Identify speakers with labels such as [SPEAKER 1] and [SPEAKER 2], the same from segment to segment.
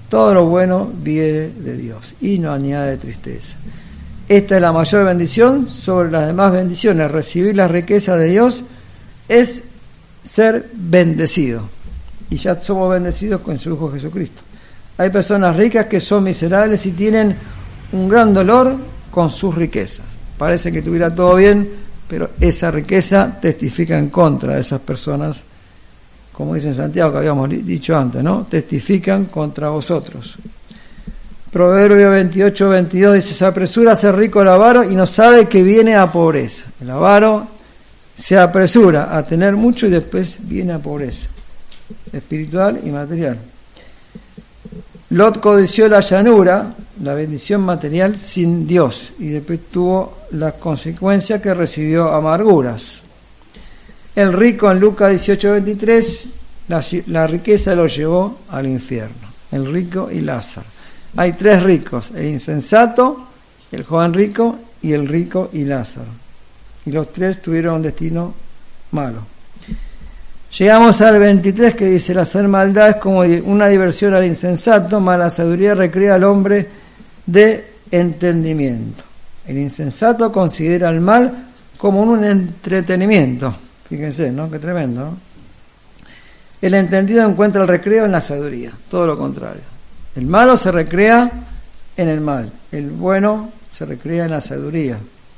[SPEAKER 1] Todo lo bueno viene de Dios y no añade tristeza. Esta es la mayor bendición sobre las demás bendiciones. Recibir las riquezas de Dios es ser bendecido. Y ya somos bendecidos con su Hijo Jesucristo. Hay personas ricas que son miserables y tienen un gran dolor con sus riquezas. Parece que tuviera todo bien, pero esa riqueza testifica en contra de esas personas, como dice en Santiago, que habíamos dicho antes, ¿no? Testifican contra vosotros. Proverbio 28:22 dice: se apresura a ser rico el avaro y no sabe que viene a pobreza. El avaro se apresura a tener mucho y después viene a pobreza espiritual y material. Lot codició la llanura, la bendición material, sin Dios, y después tuvo las consecuencias que recibió amarguras. El rico en Lucas 18:23, la riqueza lo llevó al infierno. El rico y Lázaro. Hay tres ricos: el insensato, el joven rico y el rico y Lázaro. Y los tres tuvieron un destino malo. Llegamos al 23, que dice: el hacer maldad es como una diversión al insensato, mas la sabiduría recrea al hombre de entendimiento. El insensato considera el mal como un entretenimiento. Fíjense, ¿no? Qué tremendo, ¿no? El entendido encuentra el recreo en la sabiduría, todo lo contrario. El malo se recrea en el mal, el bueno se recrea en la sabiduría.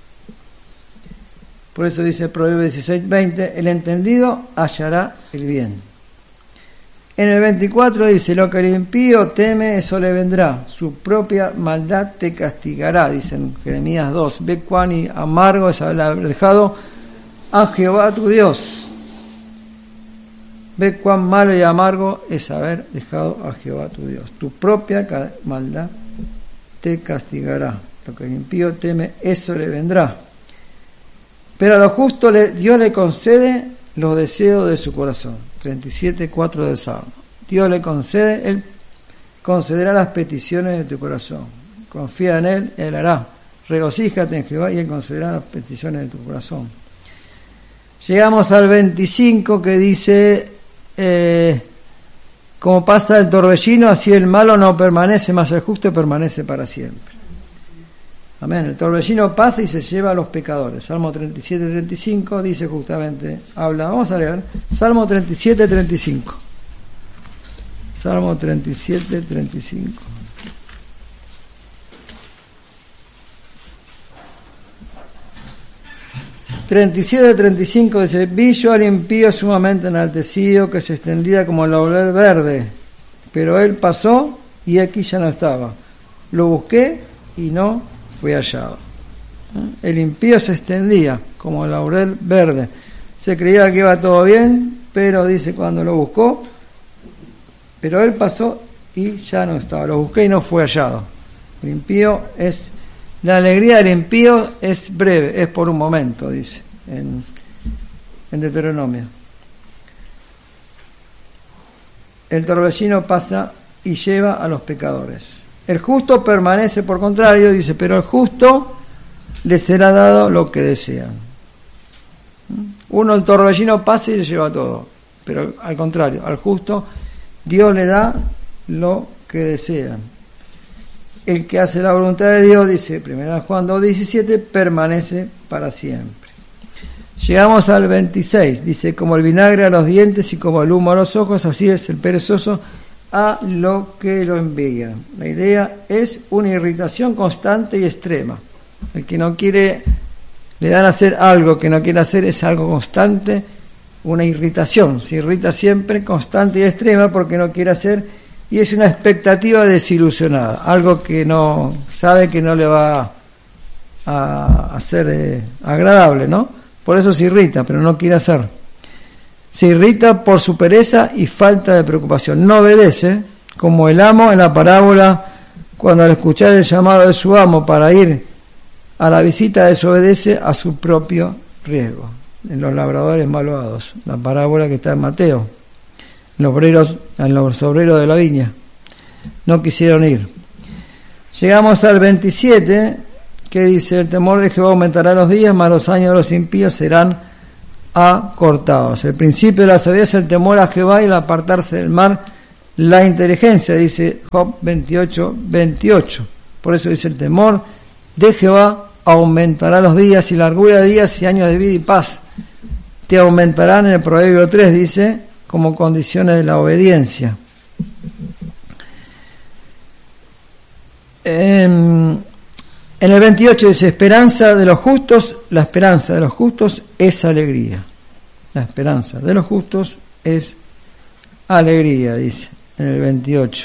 [SPEAKER 1] Por eso dice Proverbio 16:20: el entendido hallará el bien. En el 24 dice: lo que el impío teme, eso le vendrá, su propia maldad te castigará. Dice en Jeremías 2: ve cuán amargo es haber dejado a Jehová tu Dios. Ve cuán malo y amargo es haber dejado a Jehová tu Dios. Tu propia maldad te castigará. Lo que el impío teme, eso le vendrá. Pero a lo justo Dios le concede los deseos de su corazón. 37:4 del Salmo. Dios le concede, Él concederá las peticiones de tu corazón. Confía en Él, Él hará. Regocíjate en Jehová y Él concederá las peticiones de tu corazón. Llegamos al 25, que dice: como pasa el torbellino, así el malo no permanece, mas el justo permanece para siempre. Amén. El torbellino pasa y se lleva a los pecadores. Salmo 37:35 dice justamente, vamos a leer, Salmo 37:35. Salmo 37:35. Dice: vi yo al impío sumamente enaltecido, que se extendía como el laurel verde, pero él pasó y aquí ya no estaba. Lo busqué y no fue hallado. El impío se extendía como el laurel verde. Se creía que iba todo bien, pero dice cuando lo buscó, pero él pasó y ya no estaba. Lo busqué y no fue hallado. El impío es... La alegría del impío es breve, es por un momento, dice en Deuteronomio. El torbellino pasa y lleva a los pecadores. El justo permanece, por contrario, dice, pero al justo le será dado lo que desean. El torbellino pasa y le lleva todo, pero al contrario, al justo Dios le da lo que desean. El que hace la voluntad de Dios, dice 1 Juan 2:17, permanece para siempre. Llegamos al 26, dice: como el vinagre a los dientes y como el humo a los ojos, así es el perezoso a lo que lo envía. La idea es una irritación constante y extrema. El que no quiere, le dan a hacer algo que no quiere hacer, es algo constante, una irritación. Se irrita siempre, constante y extrema, porque no quiere hacer. Y es una expectativa desilusionada, algo que no sabe que no le va a ser agradable, ¿no? Por eso se irrita, pero no quiere hacer. Se irrita por su pereza y falta de preocupación. No obedece, como el amo en la parábola, cuando al escuchar el llamado de su amo para ir a la visita, desobedece a su propio riesgo. En los labradores malvados, la parábola que está en Mateo. Los obreros de la viña no quisieron ir. Llegamos al 27, que dice: el temor de Jehová aumentará los días, mas los años de los impíos serán acortados. El principio de la sabiduría es el temor a Jehová y el apartarse del mal la inteligencia, dice Job 28:28. Por eso dice: el temor de Jehová aumentará los días, y largura de días y años de vida y paz te aumentarán. En el Proverbio 3 dice, como condiciones de la obediencia. En el 28 dice: esperanza de los justos, la esperanza de los justos es alegría. La esperanza de los justos es alegría, dice en el 28.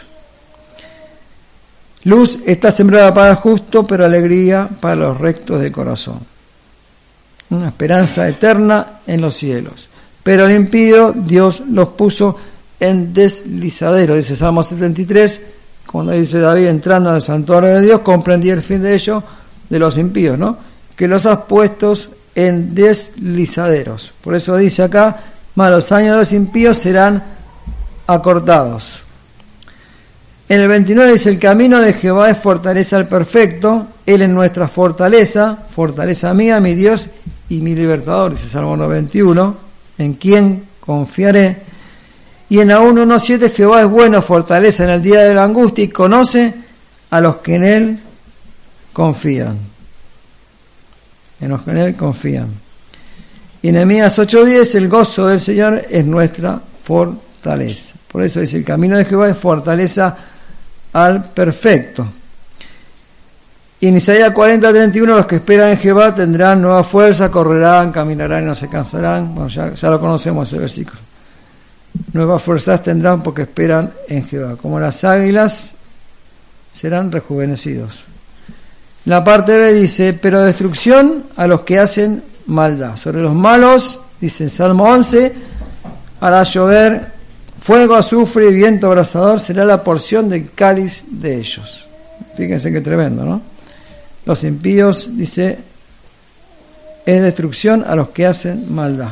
[SPEAKER 1] Luz está sembrada para el justo, pero alegría para los rectos de corazón. Una esperanza eterna en los cielos. Pero el impío, Dios los puso en deslizadero, dice Salmo 73, cuando dice David: entrando en el santuario de Dios, comprendí el fin de ellos, de los impíos, ¿no? Que los has puesto en deslizaderos. Por eso dice acá: mas los años de los impíos serán acortados. En el 29 dice: el camino de Jehová es fortaleza al perfecto, Él es nuestra fortaleza, fortaleza mía, mi Dios y mi libertador, dice Salmo 91, en quien confiaré. Y en Nahum 1:7: Jehová es bueno, fortaleza en el día de la angustia, y conoce a los que en Él confían. En los que en Él confían. Y Nehemías 8:10: el gozo del Señor es nuestra fortaleza. Por eso dice: el camino de Jehová es fortaleza al perfecto. Y en Isaías 40:31: los que esperan en Jehová tendrán nueva fuerza, correrán, caminarán y no se cansarán. Bueno, ya lo conocemos ese versículo. Nuevas fuerzas tendrán porque esperan en Jehová. Como las águilas serán rejuvenecidos. La parte B dice: pero destrucción a los que hacen maldad. Sobre los malos, dice en Salmo 11: hará llover fuego, azufre y viento abrasador, será la porción del cáliz de ellos. Fíjense qué tremendo, ¿no? Los impíos, dice, es destrucción a los que hacen maldad.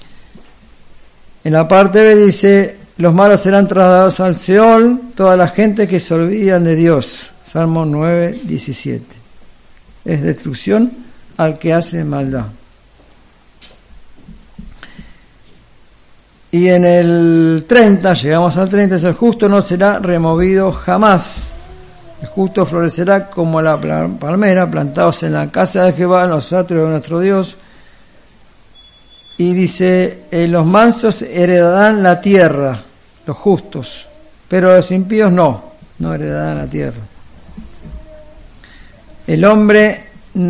[SPEAKER 1] En la parte B dice: los malos serán trasladados al Seol, toda la gente que se olvidan de Dios. Salmo 9:17. Es destrucción al que hace maldad. Y en el 30, llegamos al 30, es: el justo no será removido jamás. El justo florecerá como la palmera, plantados en la casa de Jehová, en los atrios de nuestro Dios. Y dice: los mansos heredarán la tierra, los justos, pero los impíos no heredarán la tierra. El hombre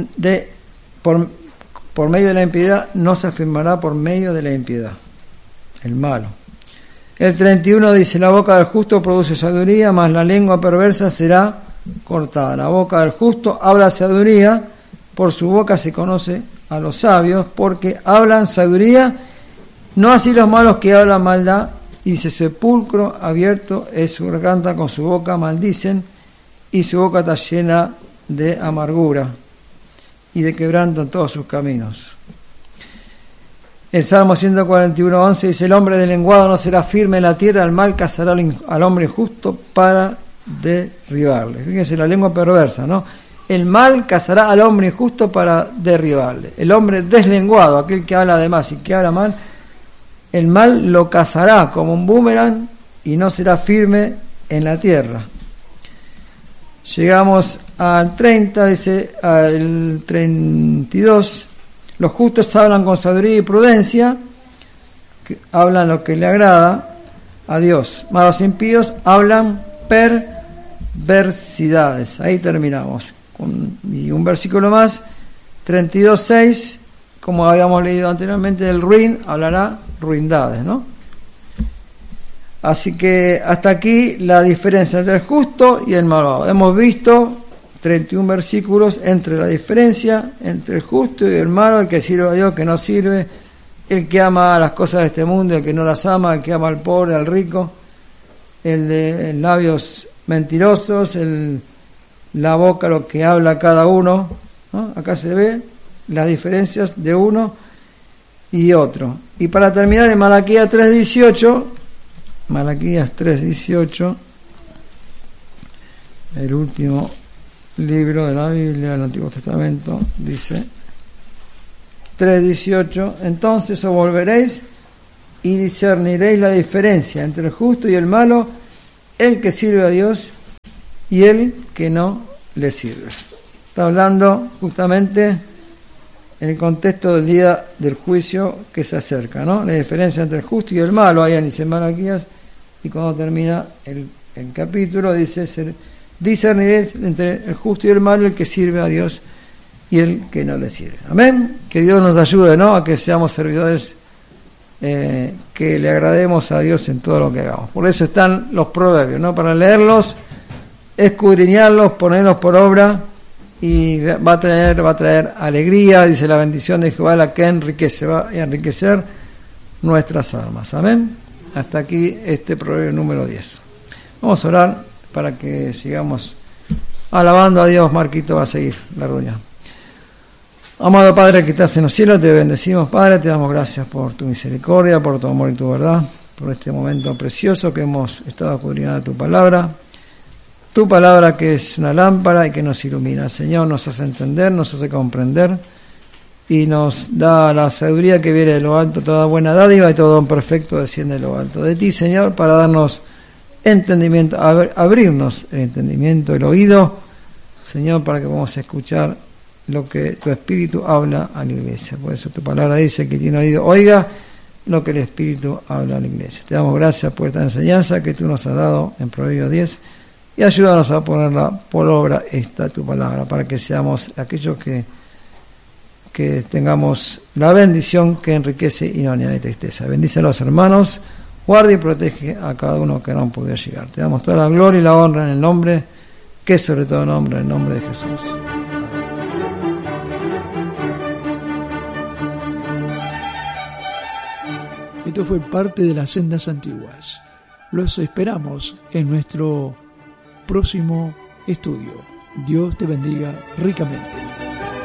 [SPEAKER 1] por medio de la impiedad no se afirmará por medio de la impiedad. El malo. El 31 dice: la boca del justo produce sabiduría, mas la lengua perversa será cortada. La boca del justo habla sabiduría, por su boca se conoce a los sabios, porque hablan sabiduría, no así los malos que hablan maldad. Y dice: sepulcro abierto es su garganta, con su boca maldicen, y su boca está llena de amargura, y de quebranto en todos sus caminos. El Salmo 141:11 dice: el hombre deslenguado no será firme en la tierra, el mal cazará al hombre justo para derribarle. Fíjense la lengua perversa, ¿no? El mal cazará al hombre injusto para derribarle. El hombre deslenguado, aquel que habla de más y que habla mal, el mal lo cazará como un boomerang y no será firme en la tierra. Llegamos al 30, dice, al 32. Los justos hablan con sabiduría y prudencia, que hablan lo que le agrada a Dios. Mas los impíos hablan perversidades. Ahí terminamos. Y un versículo más, 32:6, como habíamos leído anteriormente, el ruin hablará ruindades, ¿no? Así que hasta aquí la diferencia entre el justo y el malvado. Hemos visto 31 versículos entre la diferencia entre el justo y el malo, el que sirve a Dios, el que no sirve, el que ama las cosas de este mundo, el que no las ama, el que ama al pobre, al rico, el de labios mentirosos, la boca, lo que habla cada uno, ¿no? Acá se ve las diferencias de uno y otro. Y para terminar, en Malaquías 3:18, el último libro de la Biblia del Antiguo Testamento, dice 3:18: entonces os volveréis y discerniréis la diferencia entre el justo y el malo, el que sirve a Dios y el que no le sirve. Está hablando justamente en el contexto del día del juicio que se acerca, ¿no? La diferencia entre el justo y el malo, ahí dice Malaquías, y cuando termina el capítulo dice: discerniréis entre el justo y el malo, el que sirve a Dios y el que no le sirve. Amén. Que Dios nos ayude, ¿no?, a que seamos servidores que le agrademos a Dios en todo lo que hagamos. Por eso están los proverbios, ¿no?, para leerlos, escudriñarlos, ponerlos por obra, y va a traer alegría. Dice: la bendición de Jehová la que enriquece, va a enriquecer nuestras almas. Amén. Hasta aquí este proverbio número 10. Vamos a orar para que sigamos alabando a Dios. Marquito va a seguir la reunión. Amado Padre que estás en los cielos, te bendecimos, Padre, te damos gracias por tu misericordia, por tu amor y tu verdad, por este momento precioso que hemos estado escudriñando tu palabra que es una lámpara y que nos ilumina. Señor, nos hace entender, nos hace comprender y nos da la sabiduría que viene de lo alto. Toda buena dádiva y todo don perfecto desciende de lo alto de ti, Señor, para darnos entendimiento, abrirnos el entendimiento, el oído, Señor, para que podamos escuchar lo que tu Espíritu habla a la iglesia. Por eso tu palabra dice: que tiene oído, oiga lo que el Espíritu habla a la iglesia. Te damos gracias por esta enseñanza que tú nos has dado en Proverbios 10, y ayúdanos a ponerla por obra tu palabra, para que seamos aquellos que tengamos la bendición que enriquece y no añade tristeza. Bendice a los hermanos, guarda y protege a cada uno que no han podido llegar. Te damos toda la gloria y la honra en el nombre que es sobre todo nombre, en el nombre de Jesús.
[SPEAKER 2] Esto fue parte de las Sendas Antiguas. Los esperamos en nuestro próximo estudio. Dios te bendiga ricamente.